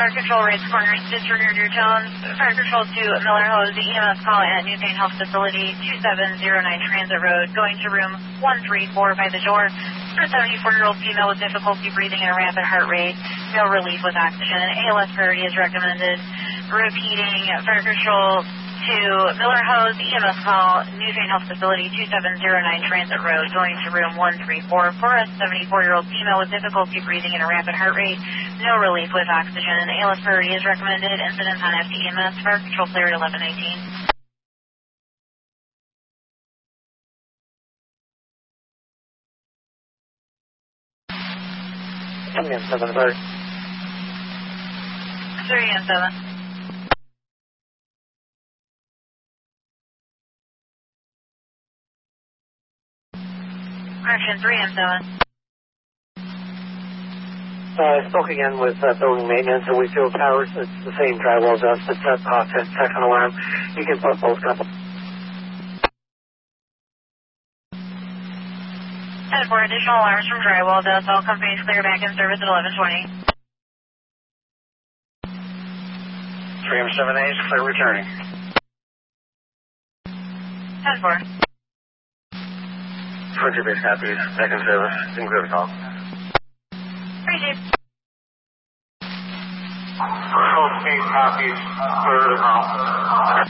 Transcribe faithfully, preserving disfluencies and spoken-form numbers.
Fire Control, Race Corners, disregard your tones. Fire Control to Miller Hose, E M S call at New Pain Health Facility, two seven zero nine Transit Road, going to room one three four by the door. For a seventy-four-year-old female with difficulty breathing and a rapid heart rate, no relief with oxygen. A L S priority is recommended. Repeating, Fire Control to Miller Hose, E M S call, New Pain Health Facility, two seven zero nine Transit Road, going to room one three four for a seventy-four-year-old female with difficulty breathing and a rapid heart rate, no relief with oxygen. A L S priority is recommended. Incidents on F D E M S, Fire Control clear at eleven eighteen. three and seven, sorry. three and seven. Correction, three and seven. Uh, I spoke again with uh, building maintenance at Wheatfield Towers. It's the same drywall dust. It's that offset second alarm. You can put both couple. ten four, additional alarms from drywall dust. All companies clear back in service at eleven twenty. three M seven A is clear returning. ten four. twenty base copies. Second service. In clear call. Appreciate it. twenty base copies. Clear call.